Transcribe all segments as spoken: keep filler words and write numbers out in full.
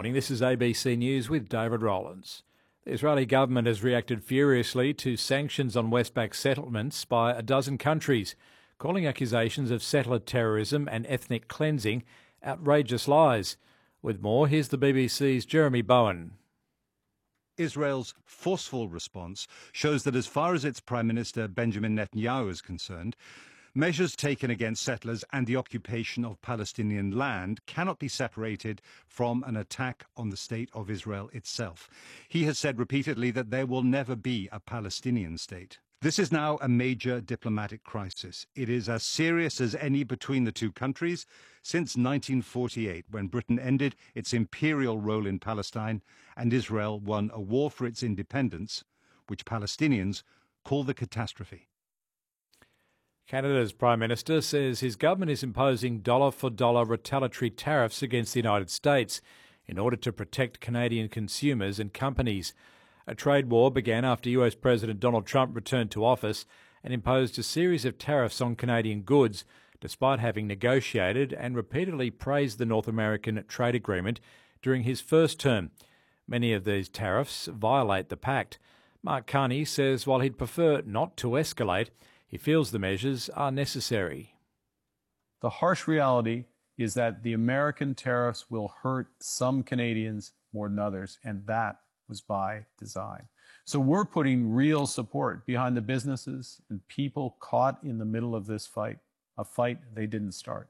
morning, this is A B C News with David Rowlands. The Israeli government has reacted furiously to sanctions on Westpac settlements by a dozen countries, calling accusations of settler terrorism and ethnic cleansing outrageous lies. With more, here's the B B C's Jeremy Bowen. Israel's forceful response shows that as far as its Prime Minister Benjamin Netanyahu is concerned, measures taken against settlers and the occupation of Palestinian land cannot be separated from an attack on the state of Israel itself. He has said repeatedly that there will never be a Palestinian state. This is now a major diplomatic crisis. It is as serious as any between the two countries since nineteen forty-eight, when Britain ended its imperial role in Palestine and Israel won a war for its independence, which Palestinians call the catastrophe. Canada's Prime Minister says his government is imposing dollar-for-dollar retaliatory tariffs against the United States in order to protect Canadian consumers and companies. A trade war began after U S President Donald Trump returned to office and imposed a series of tariffs on Canadian goods, despite having negotiated and repeatedly praised the North American trade agreement during his first term. Many of these tariffs violate the pact. Mark Carney says while he'd prefer not to escalate, he feels the measures are necessary. The harsh reality is that the American tariffs will hurt some Canadians more than others, and that was by design. So we're putting real support behind the businesses and people caught in the middle of this fight, a fight they didn't start.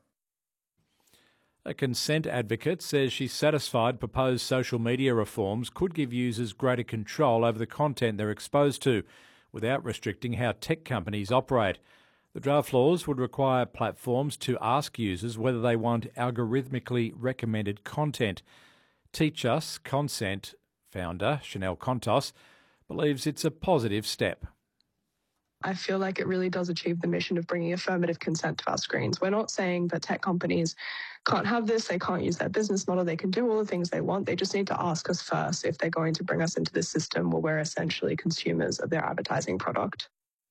A consent advocate says she's satisfied proposed social media reforms could give users greater control over the content they're exposed to, without restricting how tech companies operate. The draft laws would require platforms to ask users whether they want algorithmically recommended content. Teach Us Consent founder Chanel Contos believes it's a positive step. I feel like it really does achieve the mission of bringing affirmative consent to our screens. We're not saying that tech companies can't have this, they can't use their business model, they can do all the things they want. They just need to ask us first if they're going to bring us into this system where we're essentially consumers of their advertising product.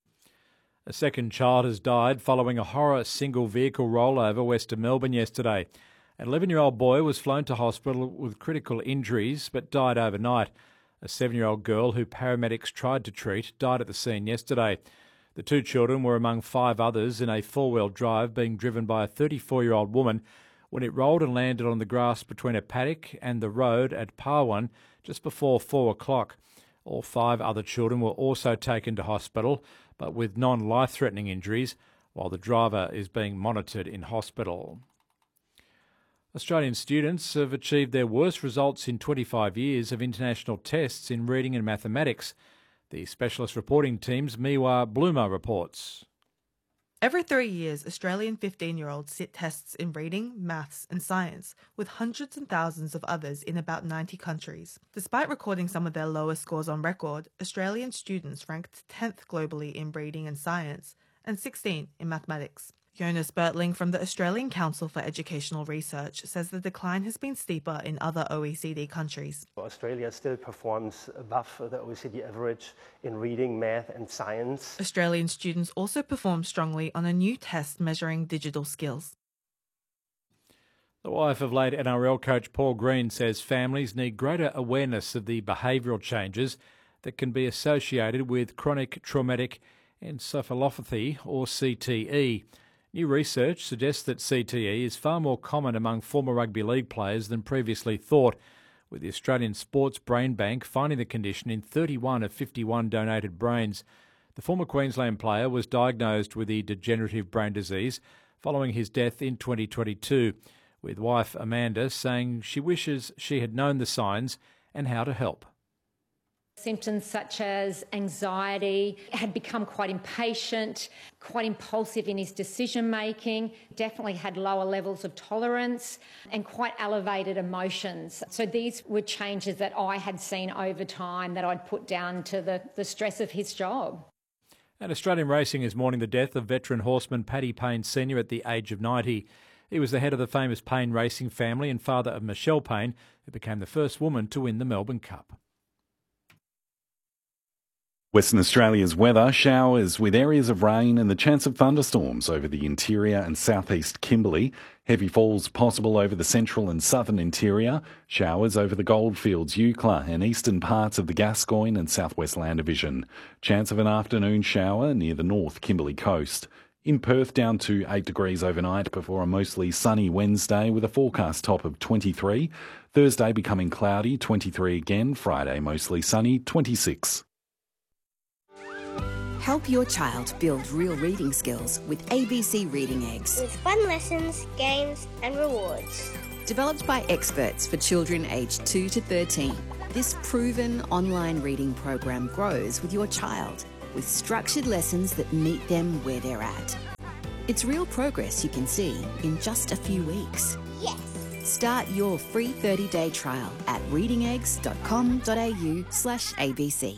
A second child has died following a horror single vehicle rollover west of Melbourne yesterday. An eleven-year-old boy was flown to hospital with critical injuries but died overnight. A seven-year-old girl who paramedics tried to treat died at the scene yesterday. The two children were among five others in a four-wheel drive being driven by a thirty-four-year-old woman when it rolled and landed on the grass between a paddock and the road at Parwan just before four o'clock. All five other children were also taken to hospital, but with non-life-threatening injuries, while the driver is being monitored in hospital. Australian students have achieved their worst results in twenty-five years of international tests in reading and mathematics. The specialist reporting team's Miwa Bloomer reports. Every three years, Australian fifteen-year-olds sit tests in reading, maths and science, with hundreds and thousands of others in about ninety countries. Despite recording some of their lowest scores on record, Australian students ranked tenth globally in reading and science and sixteenth in mathematics. Jonas Bertling from the Australian Council for Educational Research says the decline has been steeper in other O E C D countries. Australia still performs above the O E C D average in reading, math and science. Australian students also perform strongly on a new test measuring digital skills. The wife of late N R L coach Paul Green says families need greater awareness of the behavioural changes that can be associated with chronic traumatic encephalopathy or C T E. New research suggests that C T E is far more common among former rugby league players than previously thought, with the Australian Sports Brain Bank finding the condition in thirty-one of fifty-one donated brains. The former Queensland player was diagnosed with the degenerative brain disease following his death in twenty twenty-two, with wife Amanda saying she wishes she had known the signs and how to help. Symptoms such as anxiety, had become quite impatient, quite impulsive in his decision-making, definitely had lower levels of tolerance and quite elevated emotions. So these were changes that I had seen over time that I'd put down to the, the stress of his job. And Australian racing is mourning the death of veteran horseman Paddy Payne Senior at the age of ninety. He was the head of the famous Payne racing family and father of Michelle Payne, who became the first woman to win the Melbourne Cup. Western Australia's weather, showers with areas of rain and the chance of thunderstorms over the interior and southeast Kimberley. Heavy falls possible over the central and southern interior. Showers over the Goldfields, Eucla and eastern parts of the Gascoyne and southwest Land Division. Chance of an afternoon shower near the north Kimberley coast. In Perth, down to eight degrees overnight before a mostly sunny Wednesday with a forecast top of twenty-three. Thursday becoming cloudy, twenty-three again. Friday mostly sunny, twenty-six. Help your child build real reading skills with A B C Reading Eggs. With fun lessons, games and rewards. Developed by experts for children aged two to thirteen, this proven online reading program grows with your child with structured lessons that meet them where they're at. It's real progress you can see in just a few weeks. Yes! Start your free thirty-day trial at readingeggs.com.au slash ABC.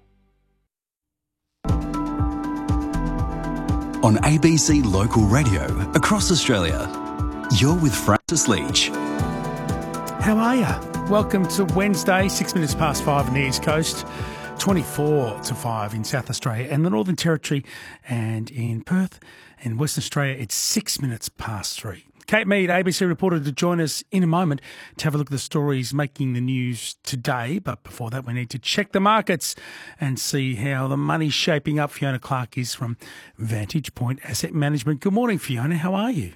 On A B C Local Radio across Australia, you're with Francis Leach. How are you? Welcome to Wednesday, six minutes past five on the East Coast, twenty-four to five in South Australia and the Northern Territory, and in Perth and Western Australia, it's six minutes past three. Kate Mead, A B C reporter, to join us in a moment to have a look at the stories making the news today. But before that, we need to check the markets and see how the money's shaping up. Fiona Clark is from Vantage Point Asset Management. Good morning, Fiona. How are you?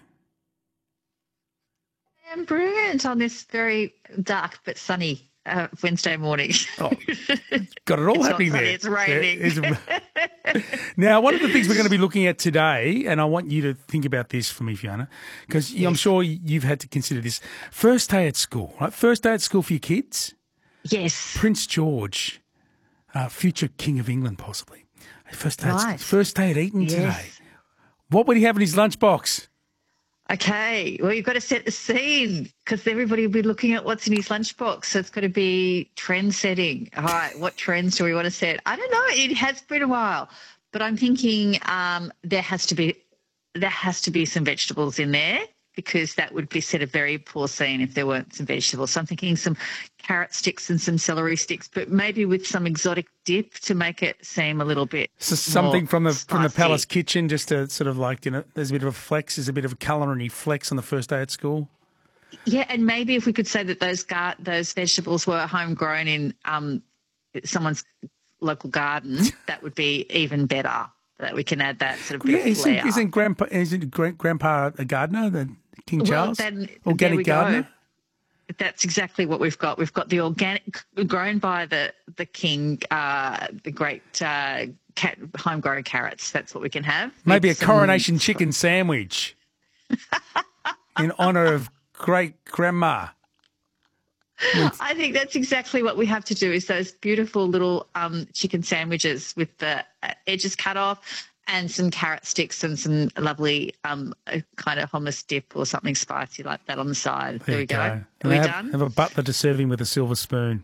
I'm brilliant on this very dark but sunny uh, Wednesday morning. Oh, got it all it's happening not sunny, there. It's raining. It's, now, one of the things we're going to be looking at today, and I want you to think about this for me, Fiona, because yes. I'm sure you've had to consider this. First day at school, right? First day at school for your kids? Yes. Prince George, uh, future King of England, possibly. First day, right. at, first day at Eton yes. today. What would he have in his lunchbox? Okay, well, you've got to set the scene because everybody will be looking at what's in his lunchbox. So it's got to be trend setting. All right, what trends do we want to set? I don't know. It has been a while, but I'm thinking um, there has to be there has to be some vegetables in there because that would be set a very poor scene if there weren't some vegetables. So I'm thinking some carrot sticks and some celery sticks, but maybe with some exotic dip to make it seem a little bit so something more from the spicy. from the Palace kitchen, just to sort of like, you know, there's a bit of a flex, there's a bit of a culinary flex on the first day at school. Yeah, and maybe if we could say that those gar- those vegetables were homegrown in um, someone's local garden, that would be even better. That we can add that sort of bit yeah, of flair. Isn't, isn't Grandpa isn't Grandpa a gardener? The King Charles, well, then, organic gardener. Go. That's exactly what we've got. We've got the organic, grown by the the king, uh, the great uh, cat, homegrown carrots. That's what we can have. Maybe With a coronation some... chicken sandwich in honour of great grandma. I think that's exactly what we have to do. Is those beautiful little um, chicken sandwiches with the edges cut off, and some carrot sticks and some lovely um, kind of hummus dip or something spicy like that on the side. There, there we go. go. Are we have, done? Have a butler to serve him with a silver spoon.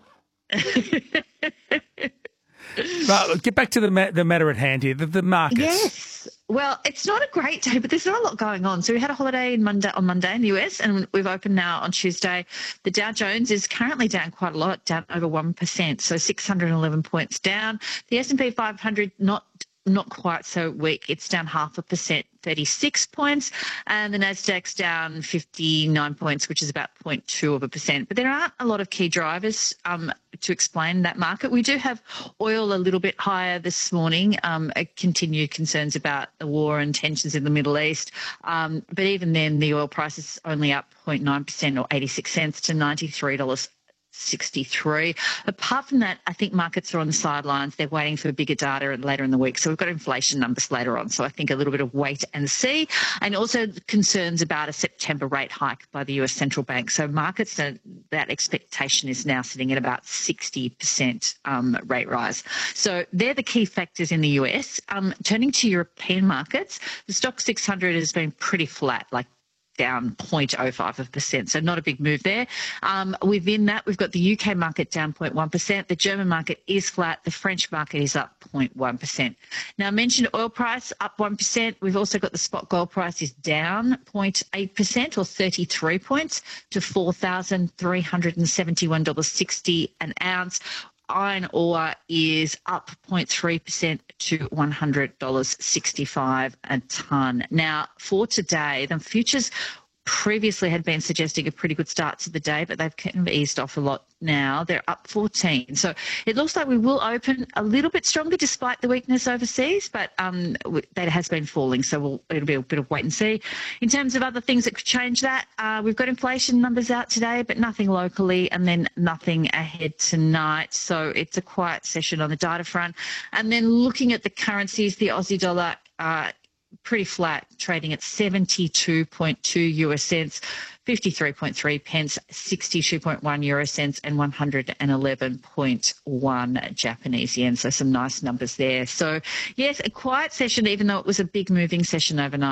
But get back to the ma- the matter at hand here, the, the markets. Yes. Well, it's not a great day, but there's not a lot going on. So we had a holiday in Monday, on Monday in the U S, and we've opened now on Tuesday. The Dow Jones is currently down quite a lot, down over one percent, so six hundred eleven points down. The S and P five hundred not not quite so weak. It's down half a percent, thirty-six points, and the Nasdaq's down fifty-nine points, which is about zero point two of a percent. But there aren't a lot of key drivers um, to explain that market. We do have oil a little bit higher this morning, um, continued concerns about the war and tensions in the Middle East. Um, but even then, the oil price is only up zero point nine percent or eighty-six cents to ninety-three dollars sixty-three. Apart from that, I think markets are on the sidelines. They're waiting for bigger data later in the week. So we've got inflation numbers later on. So I think a little bit of wait and see. And also concerns about a September rate hike by the U S Central Bank. So markets, that expectation is now sitting at about sixty percent um, rate rise. So they're the key factors in the U S. Um, turning to European markets, the Stoxx six hundred has been pretty flat, like down zero point zero five percent, so not a big move there. Um, within that, we've got the U K market down zero point one percent. The German market is flat. The French market is up zero point one percent. Now, I mentioned oil price up one percent. We've also got the spot gold price is down zero point eight percent or thirty-three points to four thousand three hundred seventy-one dollars sixty an ounce. iron ore is up zero point three percent to one hundred dollars sixty-five a tonne. Now, for today, the futures previously had been suggesting a pretty good start to the day, but they've kind of eased off a lot now. They're up fourteen. So it looks like we will open a little bit stronger despite the weakness overseas, but um, that has been falling, so we'll, it'll be a bit of wait and see. In terms of other things that could change that, uh, we've got inflation numbers out today, but nothing locally, and then nothing ahead tonight. So it's a quiet session on the data front. And then looking at the currencies, the Aussie dollar, uh, pretty flat, trading at seventy-two point two US cents, fifty-three point three pence, sixty-two point one euro cents, and one hundred eleven point one Japanese yen. So some nice numbers there. So yes, a quiet session, even though it was a big moving session overnight.